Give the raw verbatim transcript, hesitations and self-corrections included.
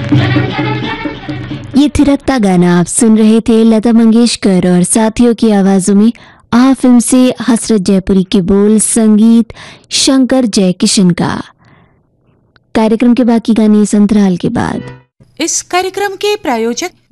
ये थिरकता गाना आप सुन रहे थे लता मंगेशकर और साथियों की आवाजों में आ फिल्म से हसरत जयपुरी के बोल, संगीत शंकर जयकिशन का। कार्यक्रम के बाकी गाने संतराल के बाद। इस कार्यक्रम के प्रायोजक